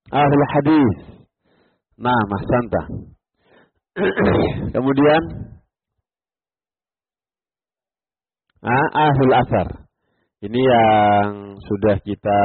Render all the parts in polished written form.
Ahlul hadis. Nah, ahsanta. Kemudian ahlul asar. Ini yang sudah kita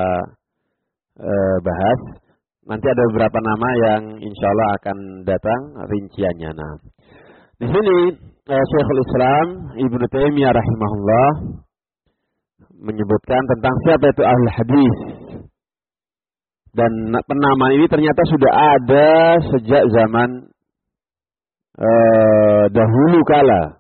bahas. Nanti ada beberapa nama yang insya Allah akan datang rinciannya. Nah, di sini Syekhul Islam Ibnu Taimiyah rahimahullah menyebutkan tentang siapa itu ahlul hadis. Dan penamaan ini ternyata sudah ada sejak zaman dahulu kala.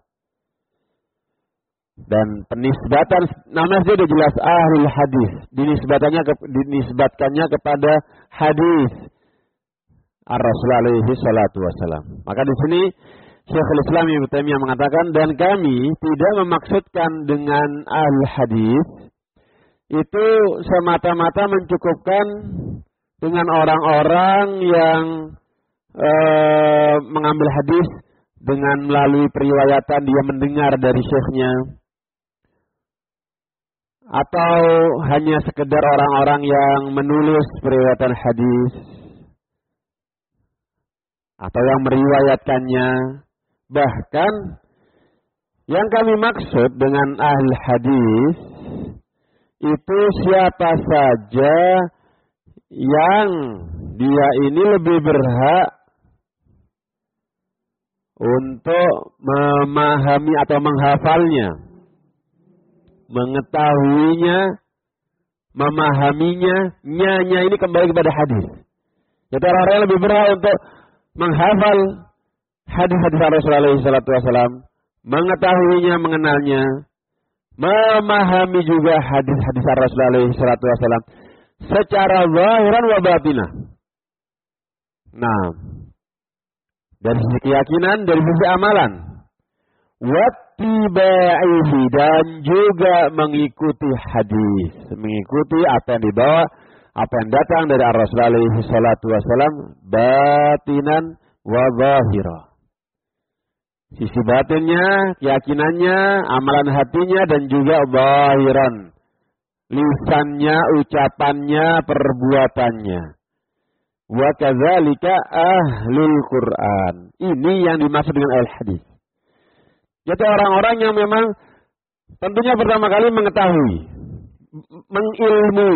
Dan penisbatan namanya sudah jelas ahlul hadis, dinisbatkannya kepada hadis Ar-Rasul alaihi salatu wasalam. Maka di sini Syekhul Islam Ibnu Taimiyah mengatakan, dan kami tidak memaksudkan dengan ahlul hadis itu semata-mata mencukupkan dengan orang-orang yang mengambil hadis dengan melalui periwayatan dia mendengar dari syekhnya, atau hanya sekedar orang-orang yang menulis periwayatan hadis atau yang meriwayatkannya. Bahkan yang kami maksud dengan ahli hadis itu siapa saja yang dia ini lebih berhak untuk memahami atau menghafalnya, mengetahuinya, memahaminya. Nya ini kembali kepada hadis. Jadi orang-orang yang lebih berhak untuk menghafal hadis-hadis Rasulullah SAW, mengetahuinya, mengenalnya, memahami juga hadis-hadis Rasulullah SAW secara zahiran wa batinah. Nah, dari sisi keyakinan, dari sisi amalan, wattiba'ihi, dan juga mengikuti hadis, mengikuti apa yang dibawa, apa yang datang dari Rasulullah SAW, batinan wa zahira. Sisi batinnya, keyakinannya, amalan hatinya, dan juga zahiran, lisannya, ucapannya, perbuatannya. Wa kadzalika ahlul Quran. Ini yang dimaksud dengan ahlul hadis. Jadi orang-orang yang memang tentunya pertama kali mengetahui, mengilmui,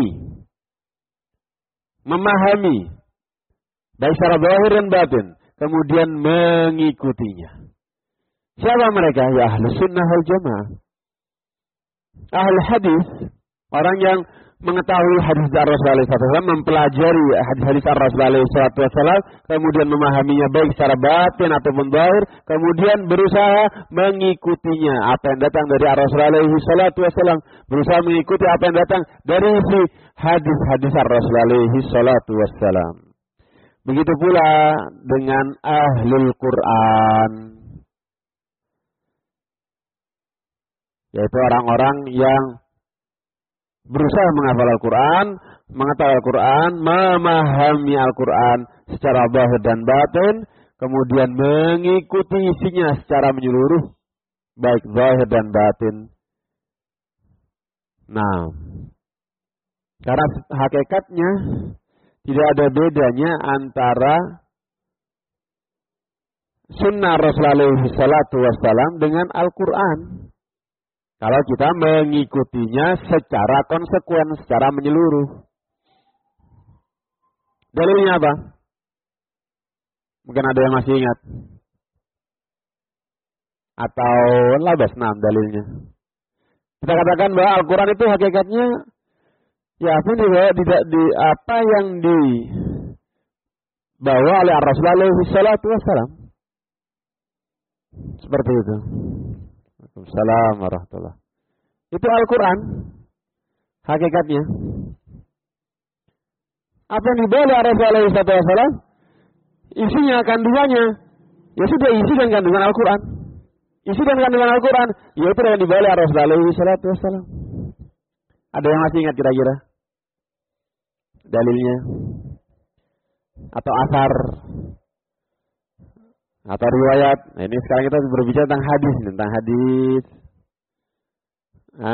memahami baik secara zahir dan batin, kemudian mengikutinya. Siapa mereka? Ya ahlus sunnah wal jamaah. Ahlul hadis, orang yang mengetahui hadis Rasulullah SAW, mempelajari hadis-hadis Rasulullah SAW, kemudian memahaminya baik secara batin ataupun zahir, kemudian berusaha mengikutinya apa yang datang dari Rasulullah SAW, berusaha mengikuti apa yang datang dari hadis-hadis Rasulullah SAW. Begitu pula dengan ahlul Quran, yaitu orang-orang yang berusaha menghafal Al-Quran, mengetahui Al-Quran, memahami Al-Quran secara zahir dan batin, kemudian mengikuti isinya secara menyeluruh, baik zahir dan batin. Nah, karena hakikatnya tidak ada bedanya antara sunnah Rasulullah SAW dengan Al-Quran. Kalau kita mengikutinya secara konsekuen, secara menyeluruh. Dalilnya apa? Mungkin ada yang masih ingat. Atau labas, dalilnya. Kita katakan bahwa Al-Quran itu hakikatnya, ya apa yang dibawa oleh Rasulullah SAW. Seperti itu. Assalamualaikum warahmatullahi wabarakatuh. Itu Al-Quran hakikatnya. Apa yang dibawa oleh Rasulullah SAW, isinya, kandungannya, ya sudah isi dan kandungan Al-Quran. Isi dan kandungan Al-Quran, yaitu yang dibawa oleh Rasulullah SAW. Ada yang masih ingat kira-kira dalilnya? Atau asar? Atau riwayat. Nah, ini sekarang kita berbicara tentang hadis.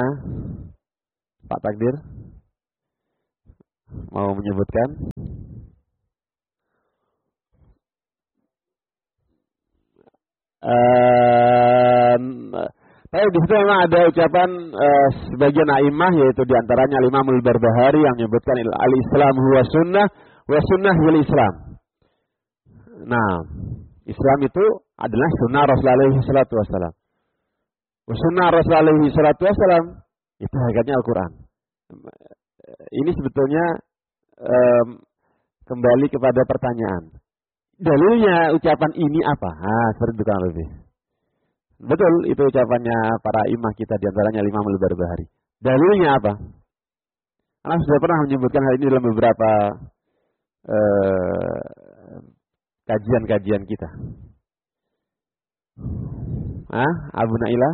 Pak Takdir mau menyebutkan? Tapi di situ memang ada ucapan sebagian a'immah, yaitu diantaranya Imam Al-Barbahari yang menyebutkan al-Islam huwa sunnah wa sunnah wal Islam. Nah, Islam itu adalah sunnah Rasulullah alaihi salatu wassalam. Sunnah Rasulullah alaihi salatu wassalam itu hakikatnya Al-Quran. Ini sebetulnya kembali kepada pertanyaan. Dalilnya ucapan ini apa? Seperti itu kan lebih. Betul, itu ucapannya para imam kita, diantaranya Imam Al-Barbahari. Dalilnya apa? Karena sudah pernah menyebutkan hal ini dalam beberapa kajian-kajian kita. Abu Naila?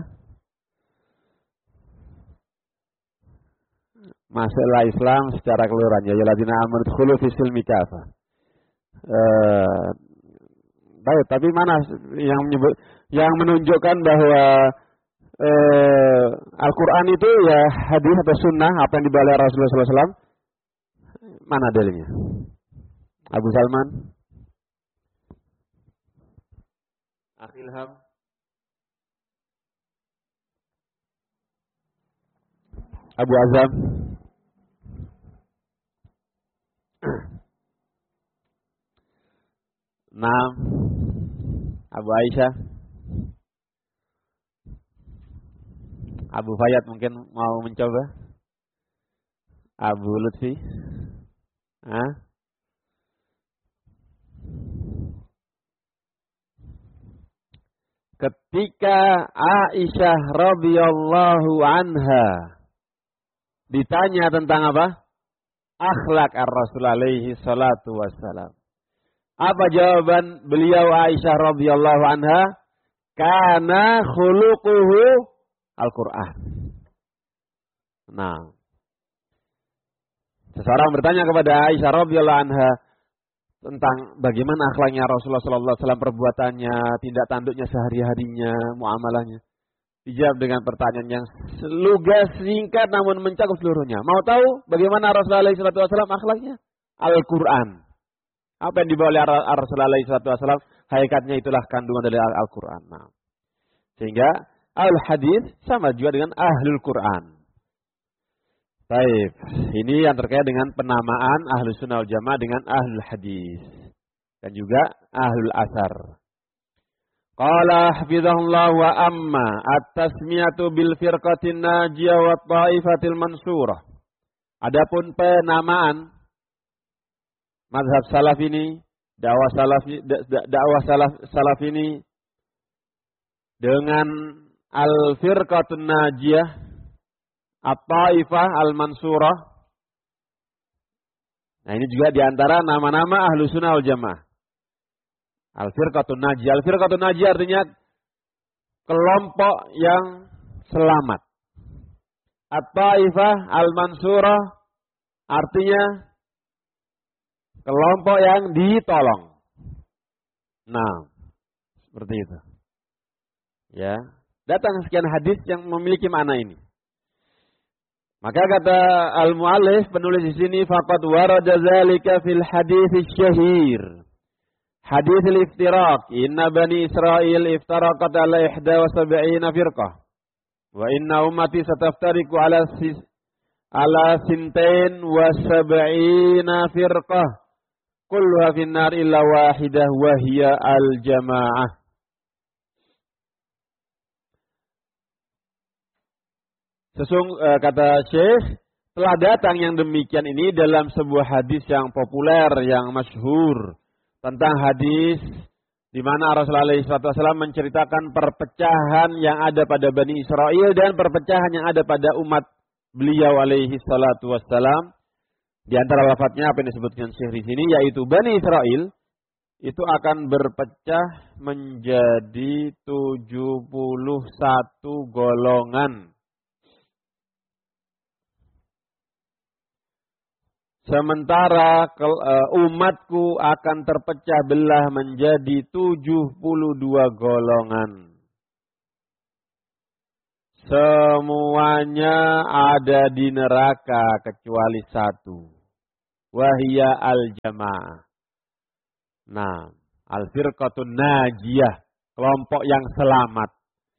Masuklah Islam secara keseluruhan. Ya alladzina amanu udkhulu fis silmi kafah. Baik, tapi mana yang menunjukkan bahwa Al-Quran itu ya hadis atau sunnah apa yang dibawa oleh Rasulullah SAW? Mana dalilnya? Abu Salman, Akhilham, Abu Azam. Naam, Abu Aisyah, Abu Fayyad mungkin mau mencoba, Abu Lutfi, ketika Aisyah radhiyallahu anha ditanya tentang apa? Akhlak ar-Rasul alaihi salatu wassalam. Apa jawaban beliau Aisyah radhiyallahu anha? Kana khuluquhu Al-Quran. Nah, seseorang bertanya kepada Aisyah radhiyallahu anha tentang bagaimana akhlaknya Rasulullah sallallahu alaihi wasallam, perbuatannya, tindak tanduknya sehari-harinya, muamalahnya. Dijawab dengan pertanyaan yang lugas, singkat namun mencakup seluruhnya. Mau tahu bagaimana Rasulullah sallallahu alaihi wasallam akhlaknya? Al-Quran. Apa yang dibawa oleh Rasulullah SAW, hakikatnya itulah kandungan dari Al-Quran. Nah, sehingga al-hadis sama juga dengan ahlul Quran. Baik, ini yang terkait dengan penamaan ahlus sunnah wal jamaah dengan ahlul hadis. Dan juga ahlul asar. Qala hafizahullah wa amma at-tasmiyatu bil firqatin najiyah wa ta'ifatil mansurah. Adapun penamaan mazhab salaf ini, dakwah salaf ini dengan al-firqatun najiyah, at-taifah al-mansurah. Nah, ini juga diantara nama-nama ahlu sunnah wal jamaah. Al-firqatun najiyah. Al-firqatun najiyah artinya kelompok yang selamat. At-taifah al-mansurah artinya kelompok yang ditolong. Nah, seperti itu. Ya, datang sekian hadis yang memiliki makna ini. Maka kata al-mu'allif, penulis di sini, faqad warada dzalika fil hadits syahir. Hadits al-iftiraq, inna bani Israil iftaraqat ala 71 firqah. Wa inna ummati sataftariqu ala 72 firqah. Kulluha finnar illa wahidah wa hiya al-jamaah. Kata Syekh, telah datang yang demikian ini dalam sebuah hadis yang populer, yang masyhur. Tentang hadis di mana Rasulullah SAW menceritakan perpecahan yang ada pada Bani Israel dan perpecahan yang ada pada umat beliau alaihi salatu wassalam. Di antara lafadznya apa yang disebutkan Syekh di sini, yaitu Bani Israel itu akan berpecah menjadi 71 golongan. Sementara umatku akan terpecah belah menjadi 72 golongan. Semuanya ada di neraka kecuali satu. Wahia al-jamaah. Nah, al-firqatun najiyah. kelompok yang selamat.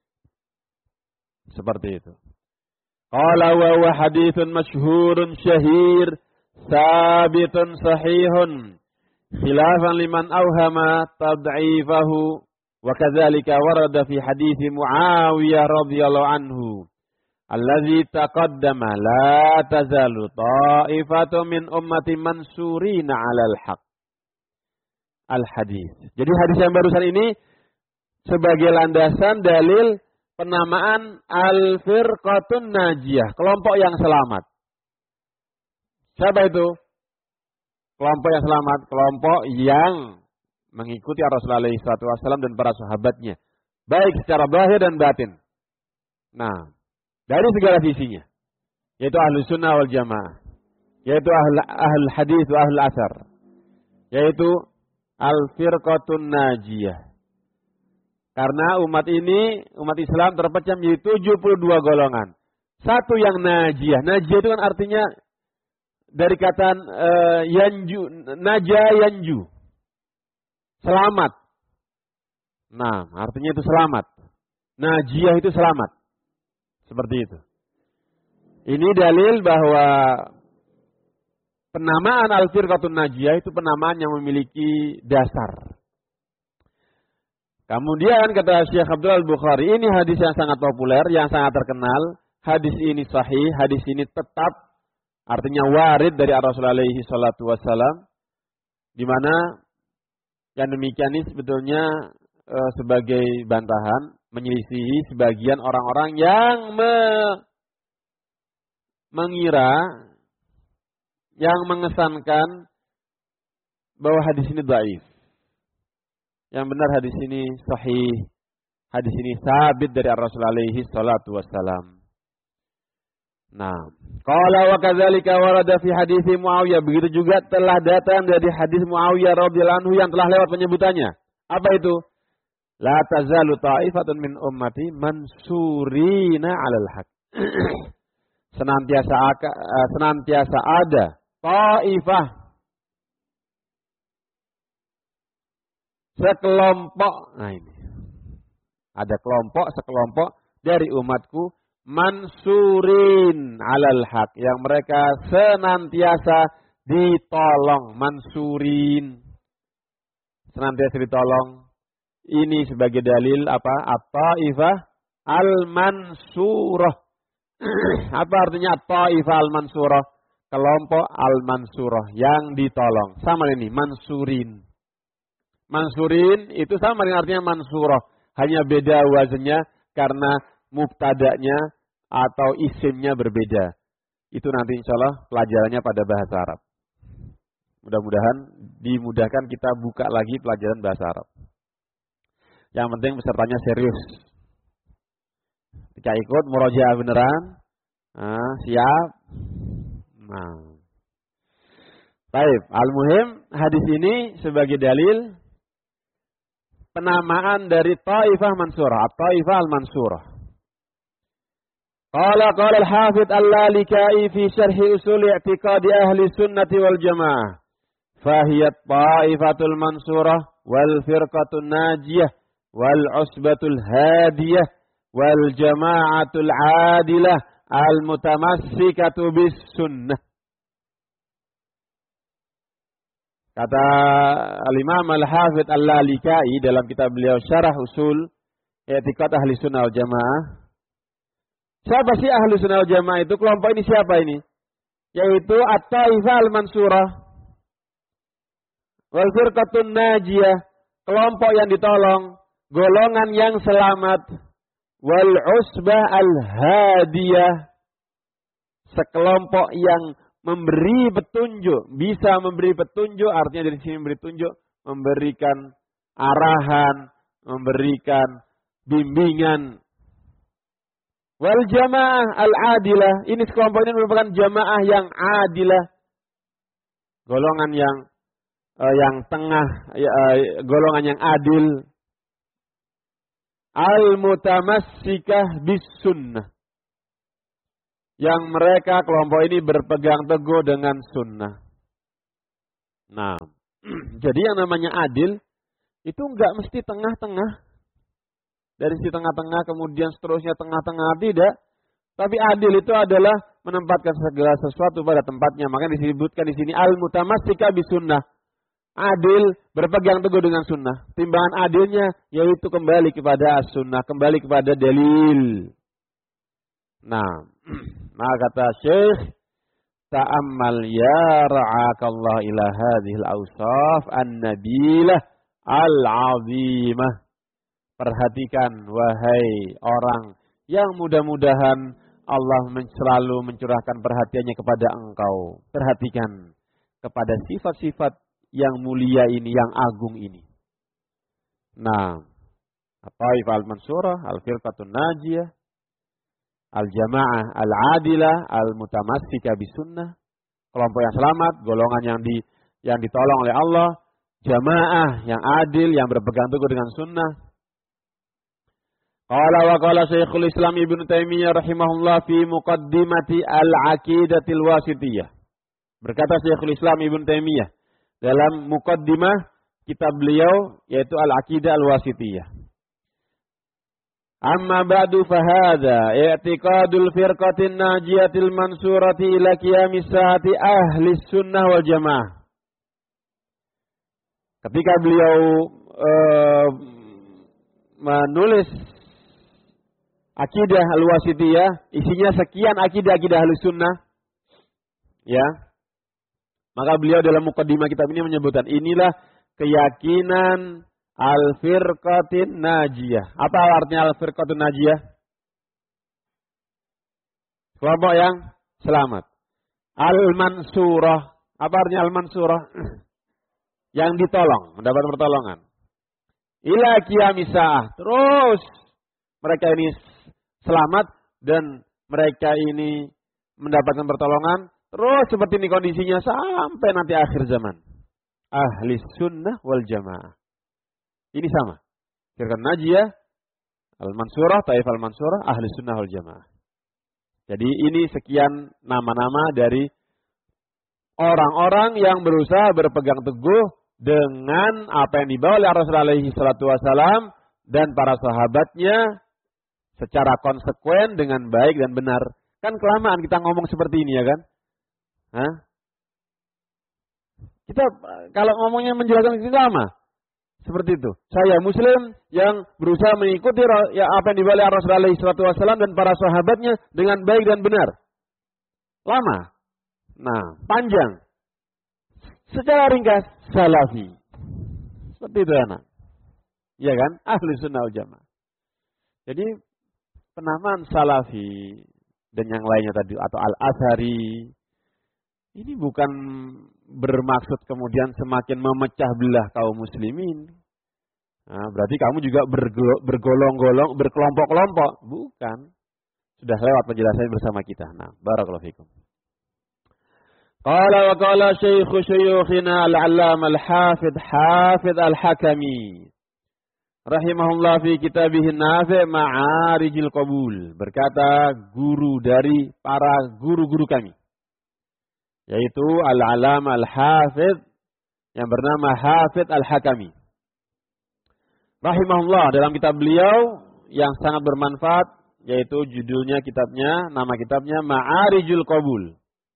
Seperti itu. Qala wa huwa haditsun masyhurun syahir sabitun sahihun khilafan liman awhama tad'ifahu wa kadzalika warada fi hadits Muawiyah radhiyallahu anhu allazi taqaddama la tazalu ta'ifatu min ummati mansurina 'alal haqq. Al-hadis. Jadi hadis yang barusan ini sebagai landasan dalil penamaan al-firqatun najiyah, kelompok yang selamat. Siapa itu? Kelompok yang selamat, kelompok yang mengikuti Rasulullah SAW dan para sahabatnya, baik secara zahir dan batin. Nah, dari segala sisinya, yaitu ahlu sunnah wal jamaah, yaitu ahl hadis wa ahl asar, yaitu al-firqatun najiyah. Karena umat ini, umat Islam terpecah menjadi 72 golongan. Satu yang najiyah. Najiyah itu kan artinya dari kata yanju, naja yanju. Selamat. Nah, artinya itu selamat. Najiyah itu selamat. Seperti itu. Ini dalil bahwa penamaan al-firqatun najiyah itu penamaan yang memiliki dasar. Kemudian kata Syekh Abdul Bukhari, ini hadis yang sangat populer, yang sangat terkenal. Hadis ini sahih, hadis ini tetap, artinya warid dari Rasulullah SAW. Di mana yang demikian ini sebetulnya sebagai bantahan, menyelisihi sebagian orang-orang yang mengira, yang mengesankan bahwa hadis ini dhaif. Yang benar hadis ini sahih. Hadis ini sabit dari Rasulullah SAW. Nah, qala wa kadzalika warada fi hadis Muawiyah. Begitu juga telah datang dari hadis Muawiyah radhiyallahu anhu yang telah lewat penyebutannya. Apa itu? La tazalu ta'ifatun min ummati mansurina 'alal haq. Senantiasa ada ta'ifah, sekelompok, nah ini, ada kelompok, sekelompok dari umatku, mansurin 'alal haq, yang mereka senantiasa ditolong, mansurin, senantiasa ditolong. Ini sebagai dalil apa? At-ta'ifah al-mansurah. Apa artinya at-ta'ifah al-mansurah? Kelompok al-mansurah, yang ditolong. Sama ini, mansurin. Mansurin itu sama dengan artinya mansurah. Hanya beda wazannya karena mubtada'nya atau isimnya berbeda. Itu nanti insya Allah pelajarannya pada bahasa Arab. Mudah-mudahan dimudahkan kita buka lagi pelajaran bahasa Arab. Yang penting pesertanya serius. Ketika ikut murojaah beneran. Nah, siap. Nah. Baik, al-muhim hadis ini sebagai dalil penamaan dari Taifah Mansurah, Taifah al-Mansurah. Qala al-Hafidz al-Lalikai fi syarh usul i'tiqad ahli sunnati wal jamaah. Fahiyat Taifatul Mansurah wal firqatun najiyah wal usbatul hadiyah wal jama'atul adilah al-mutamassikatu bis sunnah. Kata Al-Imam Al-Hafidz Al-Lalikai dalam kitab beliau Syarah Usul I'tiqad Ahli Sunnah wal Jamaah. Siapa sih Ahli Sunnah wal Jamaah itu? Kelompok ini siapa ini? Yaitu At-Taifah Al-Mansurah wal Firqatun Najiyah, kelompok yang ditolong, golongan yang selamat, wal Usbah Al-Hadiyah, sekelompok yang memberi petunjuk, bisa memberi petunjuk, artinya dari sini memberi petunjuk, memberikan arahan, memberikan bimbingan. Wal jamaah al-adilah, ini sekelompok ini merupakan jamaah yang adilah, golongan yang tengah, golongan yang adil. Al-mutamassikah bis sunnah, yang mereka kelompok ini berpegang teguh dengan sunnah. Nah, jadi yang namanya adil itu enggak mesti tengah-tengah. dari sisi tengah-tengah, kemudian seterusnya tengah-tengah, tidak. Tapi adil itu adalah menempatkan segala sesuatu pada tempatnya. Makanya disebutkan di sini al-mutamassika bisunnah. Adil, berpegang teguh dengan sunnah. Timbangan adilnya yaitu kembali kepada as-sunnah, kembali kepada dalil. Nah, maka kata Syekh, ta'ammal ya ra'akallah ila hadhil awsaf an-nabilah al-azimah. Perhatikan wahai orang yang mudah-mudahan Allah selalu mencurahkan perhatiannya kepada engkau. Perhatikan kepada sifat-sifat yang mulia ini, yang agung ini. Nah, At-Taif al-Mansurah, Al-Firqatun Najiyah, Al-Jamaah Al-Adilah, Al-Mutamassika bisunnah, kelompok yang selamat, golongan yang ditolong oleh Allah, jamaah yang adil, yang berpegang teguh dengan sunnah. Qala wa qala Syekhul Islam Ibnu Taimiyah rahimahullah fi muqaddimati al-aqidatil wasithiyah. Berkata Syekhul Islam Ibnu Taimiyah dalam muqaddimah kitab beliau yaitu al-aqidah al-wasithiyah. Amma ba'du fahadha i'tiqadul firqatin najiyatil mansurati ila qiyamis saati ahli sunnah wal jamaah. Ketika beliau menulis akidah al-wasithiyah, isinya sekian akidah-akidah ahli sunnah, ya. Maka beliau dalam muqaddimah kitab ini menyebutkan inilah keyakinan al-firqatin najiyah. Apa artinya al-firqatin najiyah? Kelompok yang selamat. Al-mansurah. Apa artinya al-mansurah? Yang ditolong, mendapat pertolongan. Ila qiyamis saah. Terus mereka ini selamat dan mereka ini mendapatkan pertolongan. Terus seperti ini kondisinya sampai nanti akhir zaman. Ahli sunnah wal jamaah. Ini sama. Firqah Najiyah, Al-Mansurah, Taif Al-Mansurah, Ahli Sunnah wal Jamaah. Jadi ini sekian nama-nama dari orang-orang yang berusaha berpegang teguh dengan apa yang dibawa oleh Rasulullah alaihi salatu wasalam dan para sahabatnya secara konsekuen dengan baik dan benar. Kan kelamaan kita ngomong seperti ini ya kan? Hah? Kita kalau ngomongnya menjelaskan itu lama. Seperti itu. Saya muslim yang berusaha mengikuti ya, apa yang dibawa oleh Rasulullah alaihi salatu wasallam dan para sahabatnya dengan baik dan benar. Lama. Nah, panjang. Secara ringkas, salafi. Seperti itu anak. Iya kan? Ahli sunnah wal jamaah. Jadi, penamaan salafi dan yang lainnya tadi, atau al-athari, ini bukan bermaksud kemudian semakin memecah belah kaum muslimin. Nah, berarti kamu juga bergolong-golong, berkelompok-kelompok. Bukan. Sudah lewat penjelasannya bersama kita. Nah, barakallahu fikum. Qala wa qala syekhu syuyukhina al-'allamah al-hafidh Hafidh al-Hakami rahimahullah fi kitabih Nafi' Ma'arijil Qabul. Berkata guru dari para guru-guru kami, yaitu al-'allamah al-hafidh yang bernama Hafidh al-Hakami. Rahimahullah, dalam kitab beliau yang sangat bermanfaat, yaitu judulnya kitabnya, nama kitabnya Ma'arijul Qabul.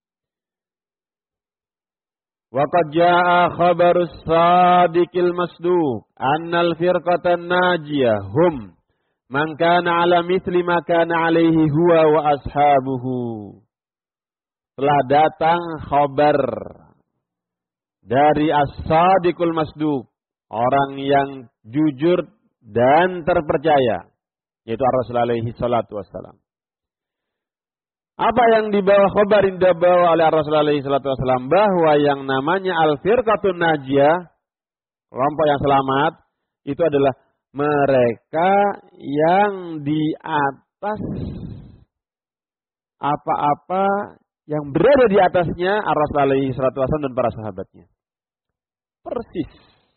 Wa qad jaa'a khabarus sadiqil masduq annal firqatan najiyah hum man kana ala mithli ma kana alaihi huwa wa ashabuhu. Telah datang khabar dari as-sadiqul masduq, orang yang jujur dan terpercaya, yaitu Rasulullah alaihi salatu wassalam. Apa yang dibawa khabar yang dibawa oleh Rasulullah alaihi salatu wassalam, bahwa yang namanya al-firqatun najiyah, kelompok yang selamat, itu adalah mereka yang di atas apa-apa yang berada di atasnya Rasulullah alaihi salatu wassalam dan para sahabatnya. Persis.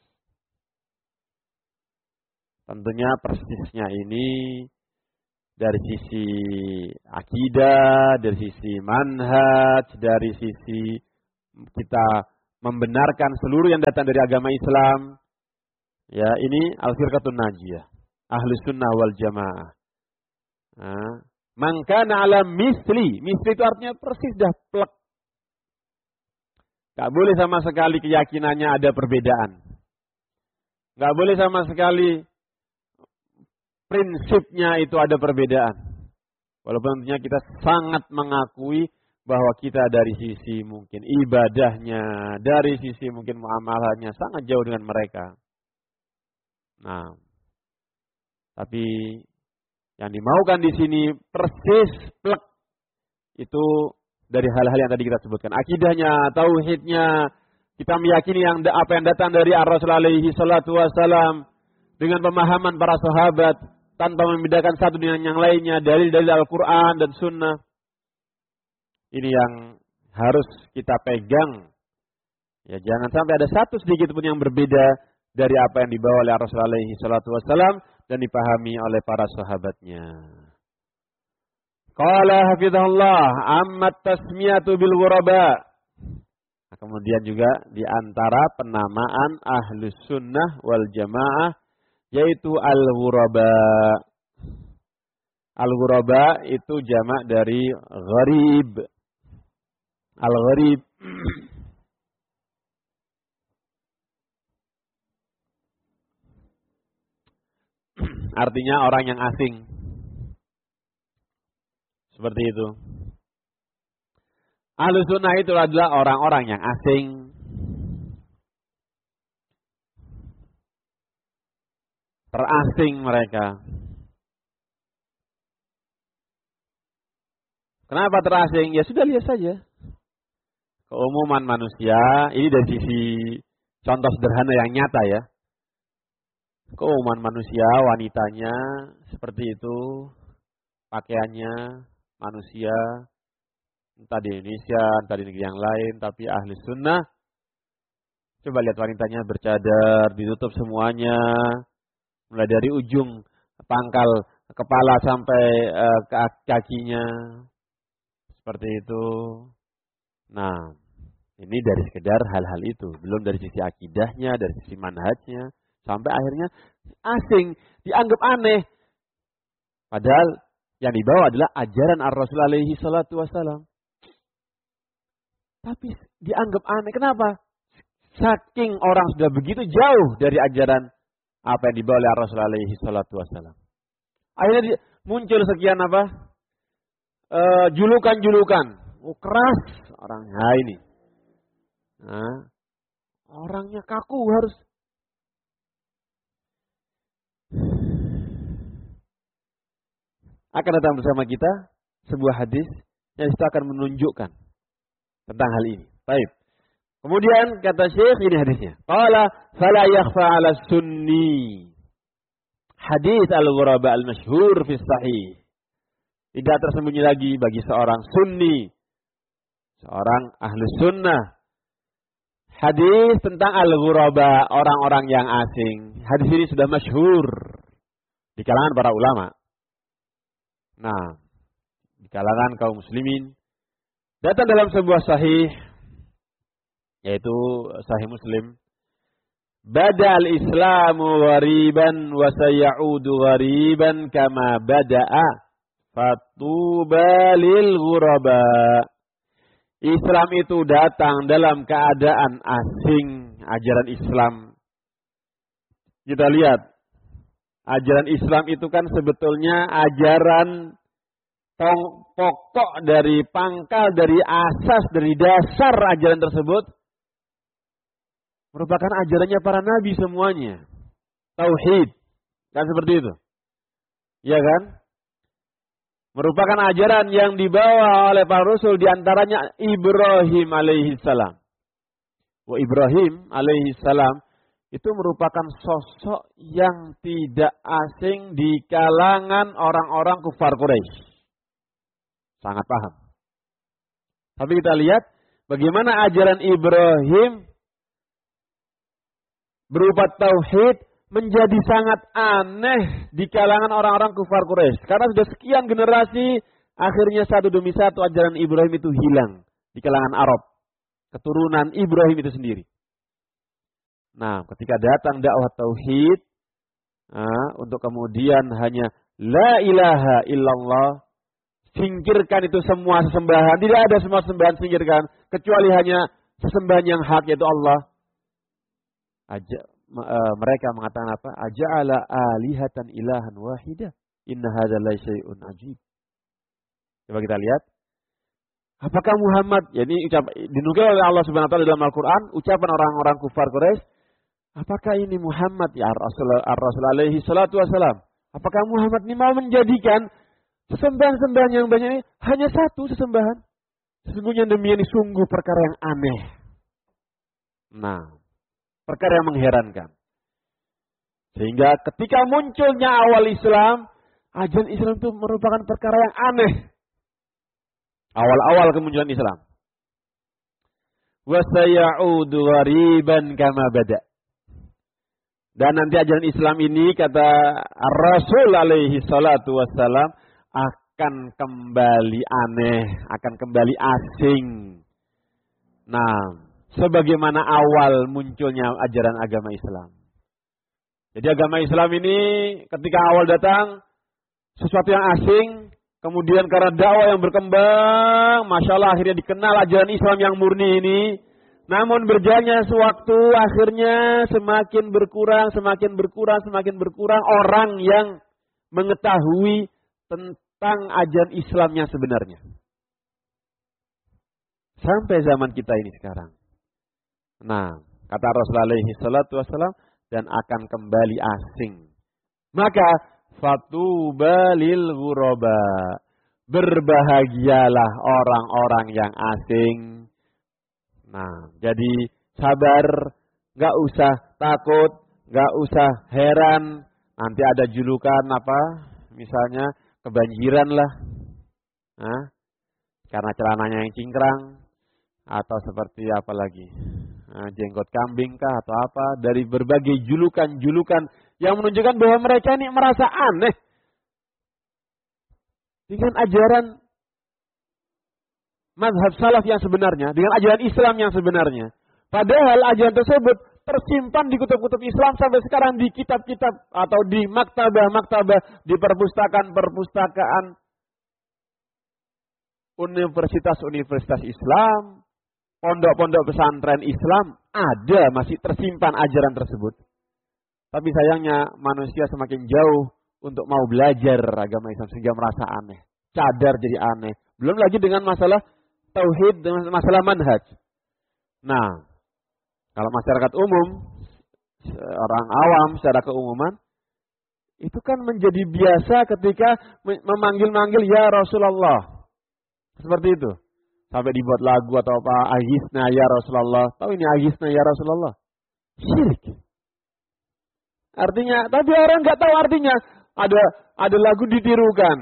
Tentunya persisnya ini dari sisi akidah, dari sisi manhaj, dari sisi kita membenarkan seluruh yang datang dari agama Islam. Ya, ini al-firqatun najiyah. Ahlus sunnah wal jamaah. Man kana ala misli. Misli itu artinya persis dah plek. Gak boleh sama sekali keyakinannya ada perbedaan. Gak boleh sama sekali prinsipnya itu ada perbedaan. Walaupun tentunya kita sangat mengakui bahwa kita dari sisi mungkin ibadahnya, dari sisi mungkin muamalahnya sangat jauh dengan mereka. Nah, tapi yang dimaukan di sini persis plek itu dari hal-hal yang tadi kita sebutkan. Akidahnya, tauhidnya, kita meyakini apa yang datang dari Ar-Rasul alaihi salatu wassalam dengan pemahaman para sahabat tanpa membedakan satu dengan yang lainnya, dalil-dalil Al-Quran dan Sunnah. Ini yang harus kita pegang. Ya, jangan sampai ada satu sedikit pun yang berbeda dari apa yang dibawa oleh Rasul alaihi salatu wassalam dan dipahami oleh para sahabatnya. Qala hafizahullah amma tasmiyatu bil ghuraba. Nah, kemudian juga di antara penamaan Ahlus Sunnah wal Jamaah yaitu al-ghuraba. Al-ghuraba itu jamak dari gharib. Al-gharib artinya orang yang asing. Seperti itu. Ahlus sunnah itu adalah orang-orang yang asing. Terasing mereka. Kenapa terasing? Ya sudah lihat saja. Keumuman manusia, ini dari sisi contoh sederhana yang nyata ya. Keumuman manusia, wanitanya seperti itu, pakaiannya manusia, entah di Indonesia, entah di negeri yang lain, tapi ahli sunnah. Coba lihat wanitanya bercadar, ditutup semuanya, mulai dari ujung pangkal kepala sampai kakinya, seperti itu. Nah, ini dari sekedar hal-hal itu, belum dari sisi akidahnya, dari sisi manhajnya, sampai akhirnya asing, dianggap aneh. Padahal yang dibawa adalah ajaran Ar-Rasul alaihi salatu wassalam. Tapi dianggap aneh. Kenapa? Saking orang sudah begitu jauh dari ajaran apa yang dibawa oleh Ar-Rasul alaihi salatu wassalam. Akhirnya muncul sekian apa? Julukan-julukan. Oh, keras orangnya ini. Nah, orangnya kaku harus. Akan datang bersama kita sebuah hadis yang itu akan menunjukkan tentang hal ini. Baik. Kemudian kata Syekh ini hadisnya. Qala fala yakhfa 'ala sunni. Hadis al-ghuraba al-masyhur fi sahih. Tidak tersembunyi lagi bagi seorang sunni, seorang ahlus sunnah. Hadis tentang al-ghuraba, orang-orang yang asing. Hadis ini sudah masyhur di kalangan para ulama. Nah, di kalangan kaum muslimin datang dalam sebuah sahih, yaitu sahih Muslim. Bada al-islamu ghariban wa sayaudu ghariban kama bada'a fatuba lil ghuraba. Islam itu datang dalam keadaan asing, ajaran Islam. Kita lihat, ajaran Islam itu kan sebetulnya ajaran pokok dari pangkal, dari asas, dari dasar ajaran tersebut merupakan ajarannya para nabi semuanya. Tauhid. Kan seperti itu. Iya kan? Merupakan ajaran yang dibawa oleh para rasul, diantaranya Ibrahim alaihissalam. Wa Ibrahim alaihissalam itu merupakan sosok yang tidak asing di kalangan orang-orang kufar Quraisy. Sangat paham. Tapi kita lihat bagaimana ajaran Ibrahim berupa tauhid menjadi sangat aneh di kalangan orang-orang kufar Quraisy. Karena sudah sekian generasi, akhirnya satu demi satu ajaran Ibrahim itu hilang di kalangan Arab. Keturunan Ibrahim itu sendiri. Nah, ketika datang dakwah tauhid, untuk kemudian hanya la ilaha illallah, singkirkan itu semua sesembahan, tidak ada semua sesembahan singkirkan, kecuali hanya sesembahan yang hak yaitu Allah. Mereka mengatakan apa? Aja'ala alihatan ilahan wahidah. Inna hadza la syai'un ajib. Coba kita lihat. Apakah Muhammad, ya ini dinukil oleh Allah Subhanahu wa taala dalam Al-Qur'an, ucapan orang-orang kufar Quraisy, apakah ini Muhammad ya Rasul alaihi salatu wasalam? Apakah Muhammad ini mau menjadikan sesembahan-sembahan yang banyak ini hanya satu sesembahan? Sesungguhnya demikian ini sungguh perkara yang aneh. Nah, perkara yang mengherankan. Sehingga ketika munculnya awal Islam, ajaran Islam itu merupakan perkara yang aneh. Awal-awal kemunculan Islam. Wa sayaudu ghariban kama bada. Dan nanti ajaran Islam ini kata Rasul alaihi salatu wassalam akan kembali aneh, akan kembali asing. Nah, sebagaimana awal munculnya ajaran agama Islam. Jadi agama Islam ini ketika awal datang sesuatu yang asing, kemudian karena dakwah yang berkembang, masya Allah akhirnya dikenal ajaran Islam yang murni ini. Namun berjalannya sewaktu akhirnya semakin berkurang orang yang mengetahui tentang ajaran Islam yang sebenarnya. Sampai zaman kita ini sekarang. Nah, kata Rasulullah alaihi salatu wassalam, dan akan kembali asing. Maka fatuba lil ghuraba. Berbahagialah orang-orang yang asing. Nah, jadi sabar, gak usah takut, gak usah heran. Nanti ada julukan apa? Misalnya kebanjiran lah. Karena celananya yang cingkrang. Atau seperti apa lagi? Jenggot kambing kah atau apa? Dari berbagai julukan-julukan yang menunjukkan bahwa mereka ini merasa aneh dengan ajaran mazhab salaf yang sebenarnya, dengan ajaran Islam yang sebenarnya. Padahal ajaran tersebut tersimpan di kutub-kutub Islam sampai sekarang di kitab-kitab atau di maktabah-maktabah, di perpustakaan-perpustakaan universitas-universitas Islam, pondok-pondok pesantren Islam, ada masih tersimpan ajaran tersebut. Tapi sayangnya manusia semakin jauh untuk mau belajar agama Islam sehingga merasa aneh. Cadar jadi aneh. Belum lagi dengan masalah tauhid, dengan masalah manhaj. Nah, kalau masyarakat umum, orang awam secara keumuman, itu kan menjadi biasa ketika memanggil-manggil ya Rasulullah. Seperti itu. Sampai dibuat lagu atau apa, Agisna ya Rasulullah. Tahu ini Agisna ya Rasulullah? Syirik. Artinya, tapi orang nggak tahu artinya. Ada lagu ditirukan.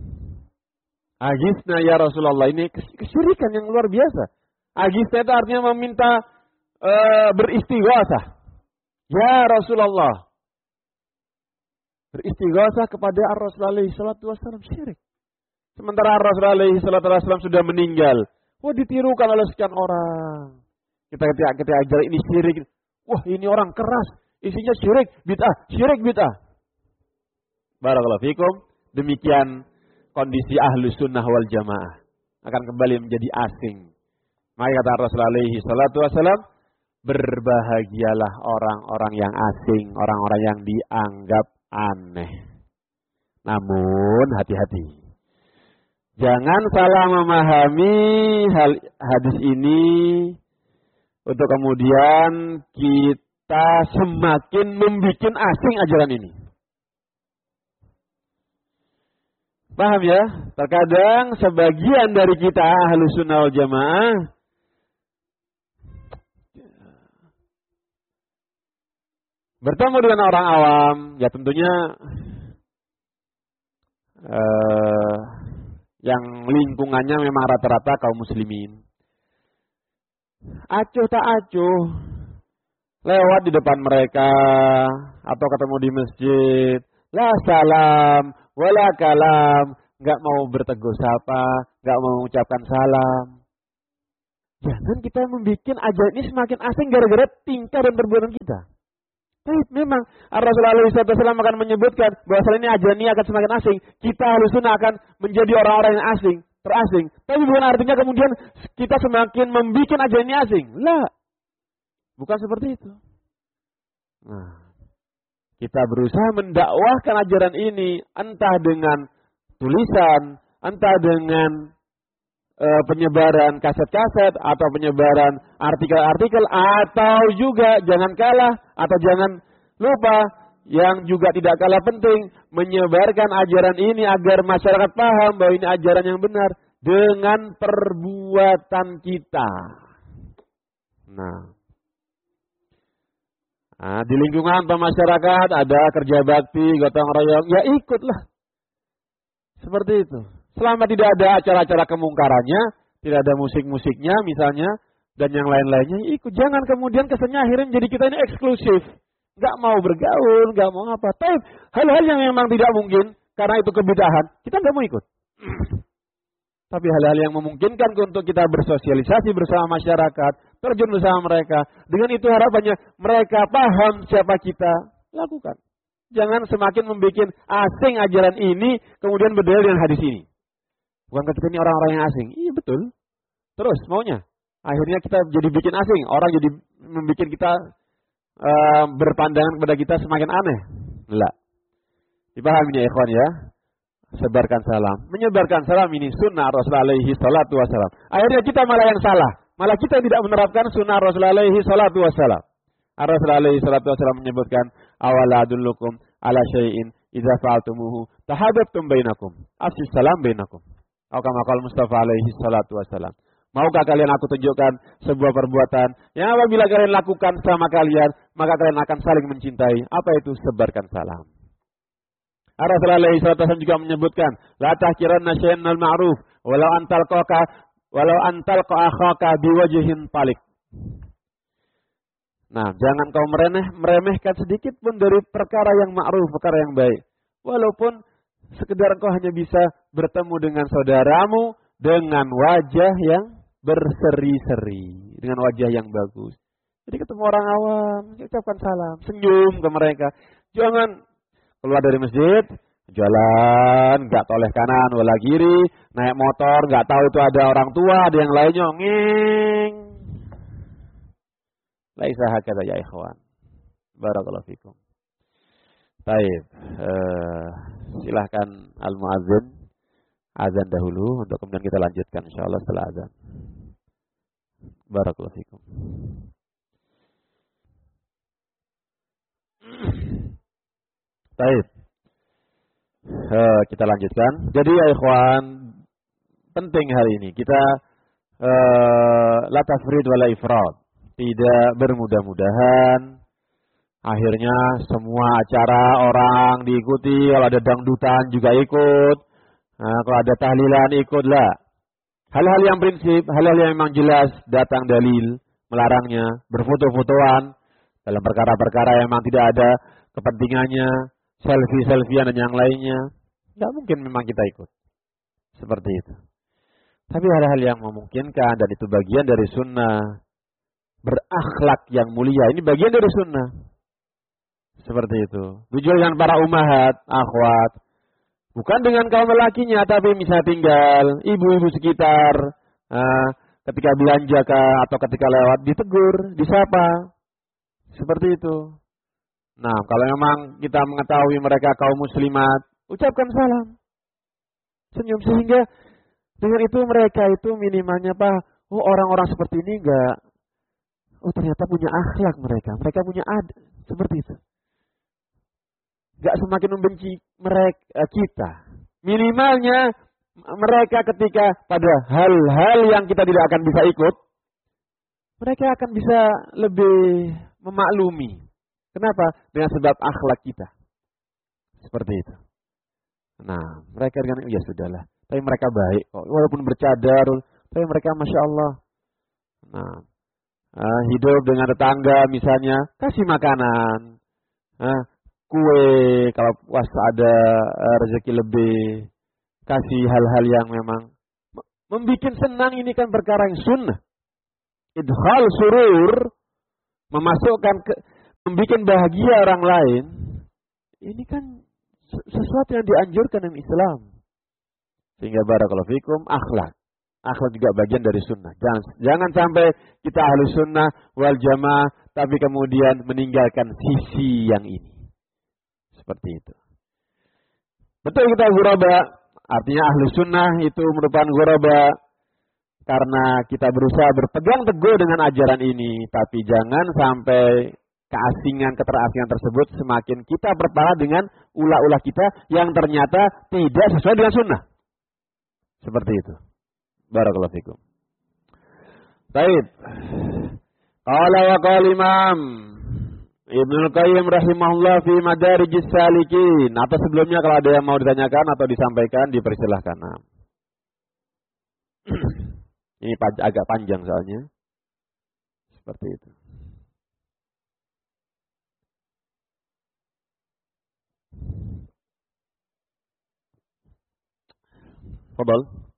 Agisna ya Rasulullah. Ini kesyirikan yang luar biasa. Agisna itu artinya meminta beristighosah. Ya Rasulullah. Beristighosah kepada Rasulullah SAW, syirik. Sementara Rasulullah SAW sudah meninggal. Wah, ditirukan oleh sekian orang. Kita ajar ini syirik. Wah, ini orang keras. Isinya syirik bid'ah. Barakallahu fikum. Demikian kondisi ahlus sunnah wal jamaah. Akan kembali menjadi asing. Maka kata Rasulullah SAW, berbahagialah orang-orang yang asing. Orang-orang yang dianggap aneh. Namun hati-hati. Jangan salah memahami hadis ini untuk kemudian kita semakin membuat asing ajaran ini. Paham ya? Terkadang sebagian dari kita Ahlus Sunnah wal Jamaah bertemu dengan orang awam, ya tentunya yang lingkungannya memang rata-rata kaum muslimin. Acuh tak acuh, lewat di depan mereka atau ketemu di masjid, la salam, wala kalam, nggak mau bertegur sapa, nggak mau mengucapkan salam. Jangan kita membuat ajaran ini semakin asing gara-gara tingkah dan perbuatan kita. Memang Rasulullah SAW akan menyebutkan bahwa ini ajaran ini akan semakin asing. Kita Ahlussunnah akan menjadi orang-orang yang asing, terasing. Tapi bukan artinya kemudian kita semakin membuat ajaran ini asing. Lah, bukan seperti itu. Nah, kita berusaha mendakwahkan ajaran ini entah dengan tulisan, entah dengan penyebaran kaset-kaset atau penyebaran artikel-artikel, atau juga jangan kalah atau jangan lupa yang juga tidak kalah penting, menyebarkan ajaran ini agar masyarakat paham bahwa ini ajaran yang benar dengan perbuatan kita. Nah, di lingkungan masyarakat ada kerja bakti, gotong royong, ya ikutlah. Seperti itu. Selama tidak ada acara-acara kemungkarannya, tidak ada musik-musiknya misalnya, dan yang lain-lainnya, ikut. Jangan kemudian kesannya akhirnya jadi kita ini eksklusif. Nggak mau bergaul, nggak mau apa. Tapi hal-hal yang memang tidak mungkin, karena itu kebidahan, kita nggak mau ikut. Tapi hal-hal yang memungkinkan untuk kita bersosialisasi bersama masyarakat, terjun bersama mereka. Dengan itu harapannya mereka paham siapa kita, lakukan. Jangan semakin membuat asing ajaran ini, kemudian berdalil dengan hadis ini. Bukan ketika ini orang-orang yang asing. Iya betul. Terus maunya. Akhirnya kita jadi bikin asing. Orang jadi membuat kita berpandangan kepada kita semakin aneh. Enggak. Dipahami ya ikhwan ya. Sebarkan salam. Menyebarkan salam ini sunnah Rasulullah alaihi salatu wassalam. Akhirnya kita malah yang salah. Malah kita tidak menerapkan sunnah Rasulullah alaihi salatu wassalam. Rasulullah alaihi salatu wassalam menyebutkan, awala adullukum ala syai'in idza fa'altumuhu tahabbtum bainakum. Afshis salam bainakum. Atau kama qala Mustafa alaihi salatu wassalam. Maukah kalian aku tunjukkan sebuah perbuatan yang apabila kalian lakukan sama kalian, maka kalian akan saling mencintai. Apa itu? Sebarkan salam. Rasulullah alaihi salatu wassalam juga menyebutkan, la tahkiranna syai'an al-ma'ruf walau antalqa akhaka biwajhin talik. Nah, jangan kau meremehkan sedikit pun dari perkara yang ma'ruf, perkara yang baik. Walaupun sekedar kau hanya bisa bertemu dengan saudaramu dengan wajah yang berseri-seri, dengan wajah yang bagus. Jadi ketemu orang awam, ucapkan salam, senyum ke mereka. Jangan keluar dari masjid, jalan, nggak toleh kanan, wala kiri, naik motor, nggak tahu itu ada orang tua, ada yang lainnya, nging. Laisa hakadha ya ikhwan. Barakallahu fikum. Baik, silahkan al-muadzin azan dahulu untuk kemudian kita lanjutkan insyaallah setelah azan. Barakallahu fikum. Baik. Kita lanjutkan. Jadi ya ikhwan, penting hari ini kita la tafrid wala ifrad. Tidak bermudah-mudahan akhirnya semua acara orang diikuti. Kalau ada dangdutan juga ikut. Nah, kalau ada tahlilan ikutlah. Hal-hal yang prinsip, hal-hal yang memang jelas datang dalil melarangnya, berfoto-fotoan dalam perkara-perkara yang memang tidak ada kepentingannya, selfie-selfiean dan yang lainnya, tidak mungkin memang kita ikut. Seperti itu. Tapi hal-hal yang memungkinkan dan itu bagian dari sunnah, berakhlak yang mulia, ini bagian dari sunnah. Seperti itu. Tujuan dengan para ummahat, akhwat, bukan dengan kaum lelakinya, tapi misalnya tinggal ibu-ibu sekitar, ketika belanja atau ketika lewat ditegur, disapa, seperti itu. Nah, kalau memang kita mengetahui mereka kaum muslimat, ucapkan salam, senyum, sehingga dengan itu mereka itu minimalnya orang-orang seperti ini enggak. Ternyata punya akhlak mereka punya seperti itu. Gak semakin membenci mereka kita. Minimalnya mereka ketika pada hal-hal yang kita tidak akan bisa ikut, mereka akan bisa lebih memaklumi. Kenapa? Dengan sebab akhlak kita. Seperti itu. Nah, mereka dengan ya sudahlah. Tapi mereka baik kok. Walaupun bercadar, tapi mereka Masya Allah. Nah, hidup dengan tetangga misalnya, kasih makanan, kue, kalau puasa ada rezeki lebih, kasih hal-hal yang memang membuat senang. Ini kan perkara yang sunnah. Idkhal surur, membuat bahagia orang lain, ini kan sesuatu yang dianjurkan dalam Islam. Sehingga barakallahu fikum, akhlak. Akhlak juga bagian dari sunnah. Jangan sampai kita ahlus sunnah wal jamaah, tapi kemudian meninggalkan sisi yang ini. Seperti itu. Betul kita ghuraba, artinya ahlus sunnah itu merupakan ghuraba karena kita berusaha berpegang teguh dengan ajaran ini, tapi jangan sampai keterasingan tersebut semakin kita berpahala dengan ulah-ulah kita yang ternyata tidak sesuai dengan sunnah. Seperti itu. Barakallahu fikum. Baik. Qala wa qala Imam Ibnu Qayyim rahimahullah fi Madarijis Salikin. Atau sebelumnya kalau ada yang mau ditanyakan atau disampaikan dipersilahkan. Ini agak panjang soalnya. Seperti itu. Fadhal.